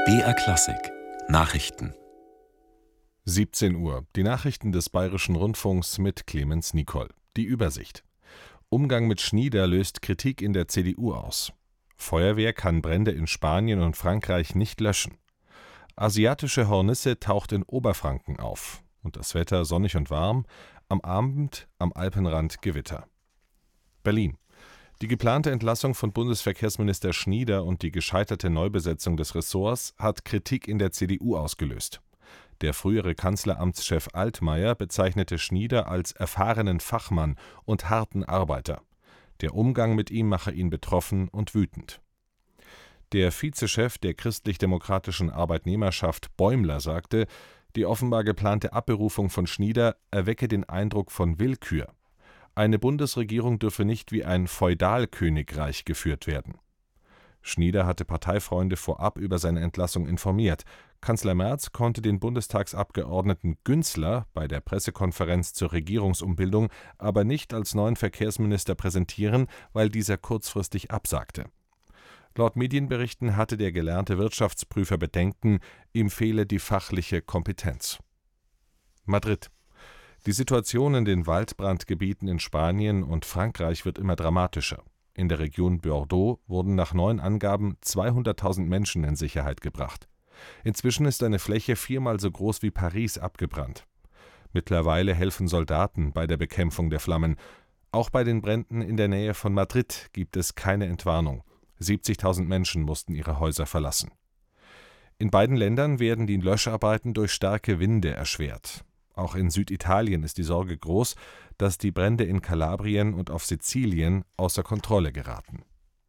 BR Klassik Nachrichten 17 Uhr. Die Nachrichten des Bayerischen Rundfunks mit Clemens Nicol. Die Übersicht. Umgang mit Schnieder löst Kritik in der CDU aus. Feuerwehr kann Brände in Spanien und Frankreich nicht löschen. Asiatische Hornisse taucht in Oberfranken auf. Und das Wetter sonnig und warm. Am Abend am Alpenrand Gewitter. Berlin. Die geplante Entlassung von Bundesverkehrsminister Schnieder und die gescheiterte Neubesetzung des Ressorts hat Kritik in der CDU ausgelöst. Der frühere Kanzleramtschef Altmaier bezeichnete Schnieder als erfahrenen Fachmann und harten Arbeiter. Der Umgang mit ihm mache ihn betroffen und wütend. Der Vizechef der christlich-demokratischen Arbeitnehmerschaft Bäumler sagte, die offenbar geplante Abberufung von Schnieder erwecke den Eindruck von Willkür. Eine Bundesregierung dürfe nicht wie ein Feudalkönigreich geführt werden. Schnieder hatte Parteifreunde vorab über seine Entlassung informiert. Kanzler Merz konnte den Bundestagsabgeordneten Günzler bei der Pressekonferenz zur Regierungsumbildung aber nicht als neuen Verkehrsminister präsentieren, weil dieser kurzfristig absagte. Laut Medienberichten hatte der gelernte Wirtschaftsprüfer Bedenken, ihm fehle die fachliche Kompetenz. Madrid. Die Situation in den Waldbrandgebieten in Spanien und Frankreich wird immer dramatischer. In der Region Bordeaux wurden nach neuen Angaben 200.000 Menschen in Sicherheit gebracht. Inzwischen ist eine Fläche 4-mal so groß wie Paris abgebrannt. Mittlerweile helfen Soldaten bei der Bekämpfung der Flammen. Auch bei den Bränden in der Nähe von Madrid gibt es keine Entwarnung. 70.000 Menschen mussten ihre Häuser verlassen. In beiden Ländern werden die Löscharbeiten durch starke Winde erschwert. Auch in Süditalien ist die Sorge groß, dass die Brände in Kalabrien und auf Sizilien außer Kontrolle geraten.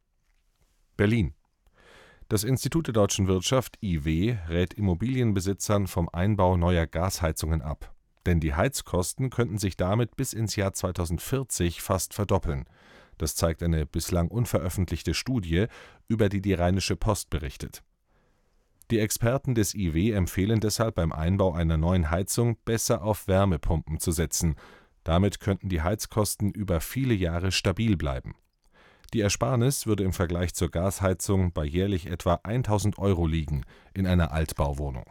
Berlin. Das Institut der Deutschen Wirtschaft IW rät Immobilienbesitzern vom Einbau neuer Gasheizungen ab. Denn die Heizkosten könnten sich damit bis ins Jahr 2040 fast verdoppeln. Das zeigt eine bislang unveröffentlichte Studie, über die die Rheinische Post berichtet. Die Experten des IW empfehlen deshalb beim Einbau einer neuen Heizung besser auf Wärmepumpen zu setzen. Damit könnten die Heizkosten über viele Jahre stabil bleiben. Die Ersparnis würde im Vergleich zur Gasheizung bei jährlich etwa 1.000 € liegen in einer Altbauwohnung.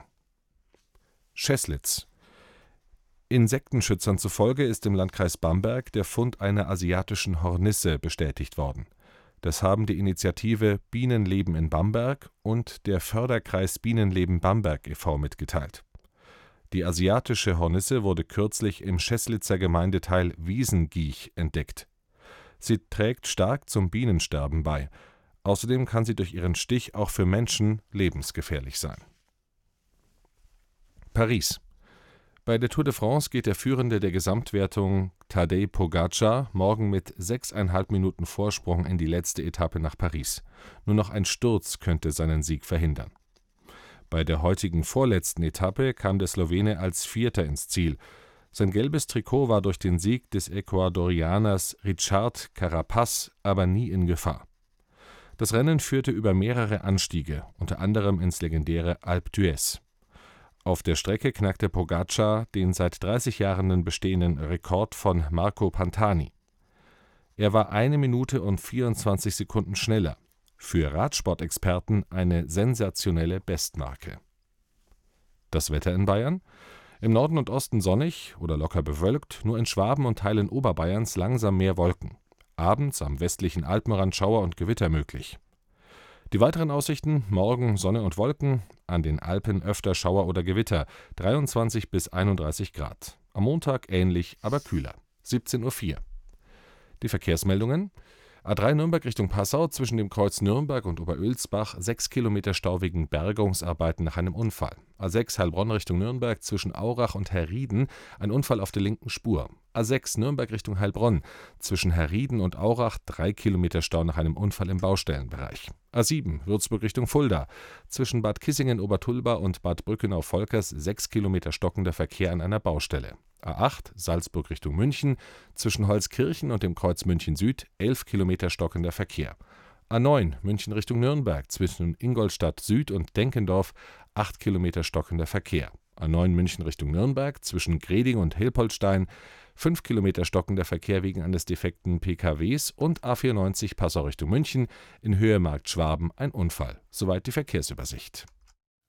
Scheßlitz. Insektenschützern zufolge ist im Landkreis Bamberg der Fund einer asiatischen Hornisse bestätigt worden. Das haben die Initiative Bienenleben in Bamberg und der Förderkreis Bienenleben Bamberg e.V. mitgeteilt. Die asiatische Hornisse wurde kürzlich im Scheßlitzer Gemeindeteil Wiesengiech entdeckt. Sie trägt stark zum Bienensterben bei. Außerdem kann sie durch ihren Stich auch für Menschen lebensgefährlich sein. Paris. Bei der Tour de France geht der Führende der Gesamtwertung Tadej Pogačar morgen mit 6,5 Minuten Vorsprung in die letzte Etappe nach Paris. Nur noch ein Sturz könnte seinen Sieg verhindern. Bei der heutigen vorletzten Etappe kam der Slowene als Vierter ins Ziel. Sein gelbes Trikot war durch den Sieg des Ecuadorianers Richard Carapaz aber nie in Gefahr. Das Rennen führte über mehrere Anstiege, unter anderem ins legendäre Alpe d'Huez. Auf der Strecke knackte Pogačar den seit 30 Jahren bestehenden Rekord von Marco Pantani. Er war 1 Minute und 24 Sekunden schneller. Für Radsportexperten eine sensationelle Bestmarke. Das Wetter in Bayern? Im Norden und Osten sonnig oder locker bewölkt, nur in Schwaben und Teilen Oberbayerns langsam mehr Wolken. Abends am westlichen Alpenrand Schauer und Gewitter möglich. Die weiteren Aussichten: morgen Sonne und Wolken, an den Alpen öfter Schauer oder Gewitter, 23 bis 31 Grad. Am Montag ähnlich, aber kühler, 17:04 Uhr. Die Verkehrsmeldungen: A3 Nürnberg Richtung Passau, zwischen dem Kreuz Nürnberg und Oberölsbach 6 Kilometer Stau wegen Bergungsarbeiten nach einem Unfall. A6 Heilbronn Richtung Nürnberg, zwischen Aurach und Herrieden ein Unfall auf der linken Spur. A6 Nürnberg Richtung Heilbronn, zwischen Herrieden und Aurach 3 Kilometer Stau nach einem Unfall im Baustellenbereich. A7 Würzburg Richtung Fulda, zwischen Bad Kissingen-Obertulba und Bad Brückenau-Volkers 6 Kilometer stockender Verkehr an einer Baustelle. A8 Salzburg Richtung München, zwischen Holzkirchen und dem Kreuz München Süd 11 Kilometer stockender Verkehr. A9 München Richtung Nürnberg, zwischen Ingolstadt Süd und Denkendorf 8 Kilometer stockender Verkehr. A9 München Richtung Nürnberg, zwischen Greding und Hilpoltstein 5 Kilometer stockender Verkehr wegen eines defekten PKWs und A94 Passau Richtung München in Höhe Markt Schwaben ein Unfall. Soweit die Verkehrsübersicht.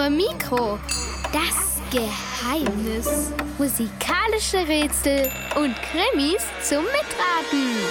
blaue Mikro. Das Geheimnis. Musikalische Rätsel und Krimis zum Mitraten.